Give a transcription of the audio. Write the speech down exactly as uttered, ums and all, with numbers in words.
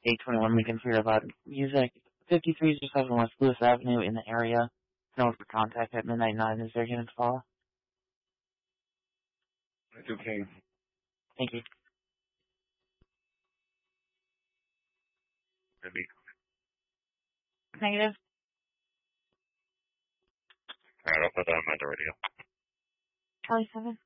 eight twenty-one Lincoln Street about music. fifty-three just seven West Lewis Avenue in the area. No for contact at midnight nine. Is there units call? It's okay. Thank you. Maybe. Negative. Alright, I'll put that on my radio. Charlie seven.